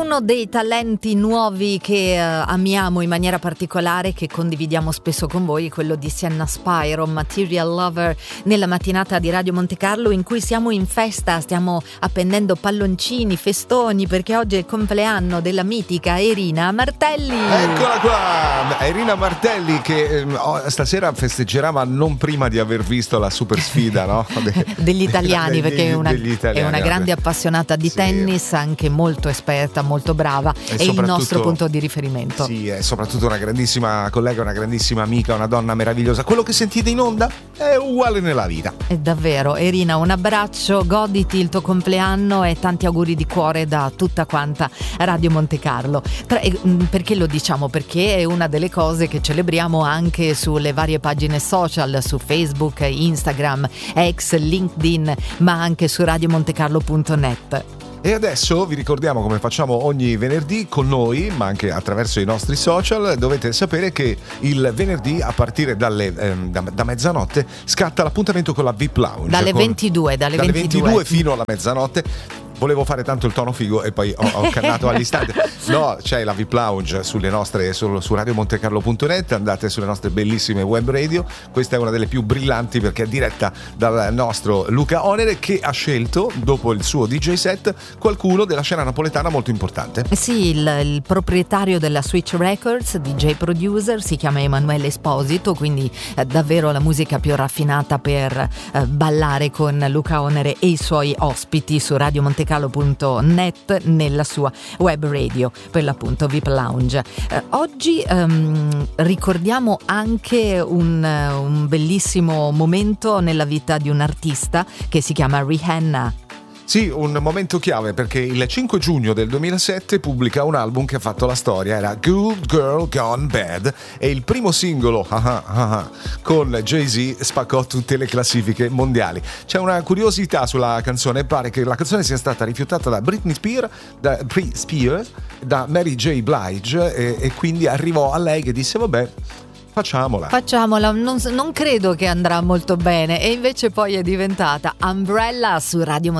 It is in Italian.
Uno dei talenti nuovi che amiamo in maniera particolare, che condividiamo spesso con voi, è quello di Sienna Spyro, Material Lover, nella mattinata di Radio Monte Carlo in cui siamo in festa, stiamo appendendo palloncini, festoni, perché oggi è il compleanno della mitica Irina Martelli. Eccola qua, Irina Martelli che stasera festeggerà, ma non prima di aver visto la super sfida, no? Degli italiani, perché è una grande appassionata di sì. tennis, anche molto esperta, molto brava, è il nostro punto di riferimento. Sì, è soprattutto una grandissima collega, una grandissima amica, una donna meravigliosa. Quello che sentite in onda è uguale nella vita. È davvero. Irina, un abbraccio, goditi il tuo compleanno e tanti auguri di cuore da tutta quanta Radio Monte Carlo. Perché lo diciamo? Perché è una delle cose che celebriamo anche sulle varie pagine social, su Facebook, Instagram, X, LinkedIn, ma anche su radiomontecarlo.net. E adesso vi ricordiamo, come facciamo ogni venerdì con noi, ma anche attraverso i nostri social, dovete sapere che il venerdì a partire da mezzanotte scatta l'appuntamento con la VIP Lounge. Dalle 22 fino alla mezzanotte. Volevo fare tanto il tono figo e poi ho cannato all'istante. No, c'è la VIP Lounge su radiomontecarlo.net, andate sulle nostre bellissime web radio. Questa è una delle più brillanti perché è diretta dal nostro Luca Onere, che ha scelto, dopo il suo DJ set, qualcuno della scena napoletana molto importante. Sì, il proprietario della Switch Records, DJ producer, si chiama Emanuele Esposito, quindi davvero la musica più raffinata per ballare con Luca Onere e i suoi ospiti su radiomontecarlo.net nella sua web radio, per l'appunto VIP Lounge. Oggi ricordiamo anche un bellissimo momento nella vita di un artista che si chiama Rihanna. Sì, un momento chiave perché il 5 giugno del 2007 pubblica un album che ha fatto la storia, era Good Girl Gone Bad, e il primo singolo con Jay-Z spaccò tutte le classifiche mondiali. C'è una curiosità sulla canzone, pare che la canzone sia stata rifiutata da Britney Spears, da Mary J. Blige e quindi arrivò a lei che disse vabbè, Facciamola, non credo che andrà molto bene, e invece poi è diventata Umbrella su Radio